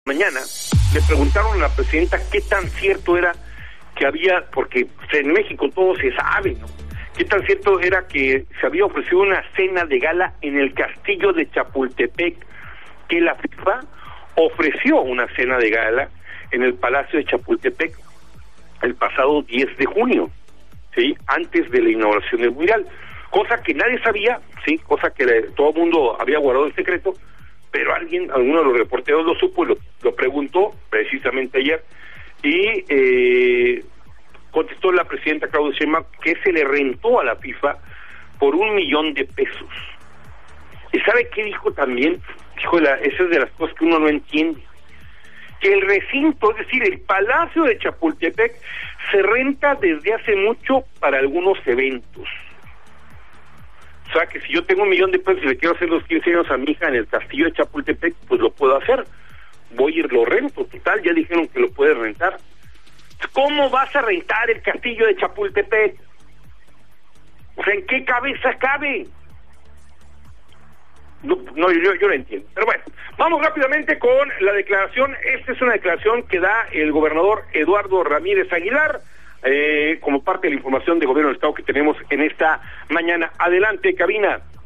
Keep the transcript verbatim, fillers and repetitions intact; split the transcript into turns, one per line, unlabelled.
Mañana le preguntaron a la presidenta qué tan cierto era que había, porque en México todo se sabe, ¿no? Qué tan cierto era que se había ofrecido una cena de gala en el castillo de Chapultepec, que la FIFA ofreció una cena de gala en el Palacio de Chapultepec el pasado diez de junio, ¿sí? Antes de la inauguración del Mundial, cosa que nadie sabía, sí, cosa que todo el mundo había guardado en secreto, pero alguien, alguno de los reporteros lo supo y lo, lo preguntó precisamente ayer, y eh, contestó la presidenta Claudia Sheinbaum que se le rentó a la FIFA por un millón de pesos. ¿Y sabe qué dijo también? Dijo, la, esa es de las cosas que uno no entiende, que el recinto, es decir, el Palacio de Chapultepec, se renta desde hace mucho para algunos eventos. O sea, que si yo tengo un millón de pesos y le quiero hacer los quince años a mi hija en el castillo de Chapultepec, pues lo puedo hacer. Voy a ir, lo rento, total, ya dijeron que lo puede rentar. ¿Cómo vas a rentar el castillo de Chapultepec? O sea, ¿en qué cabeza cabe? No, no yo, yo lo entiendo. Pero bueno, vamos rápidamente con la declaración. Esta es una declaración que da el gobernador Eduardo Ramírez Aguilar, Eh, como parte de la información de gobierno del estado que tenemos en esta mañana. Adelante, cabina.